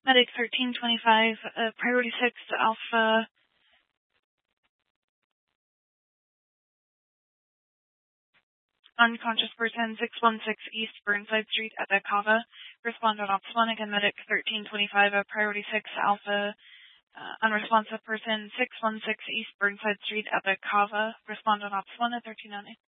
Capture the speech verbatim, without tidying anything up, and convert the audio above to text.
Medic thirteen twenty-five, uh, priority six, Alpha. Unconscious person, six one six East Burnside Street at the Cava. Respond on Ops one, again, Medic thirteen twenty-five, uh, priority six, Alpha. Uh, unresponsive person, six one six East Burnside Street at the Cava. Respond on Ops one at thirteen oh nine.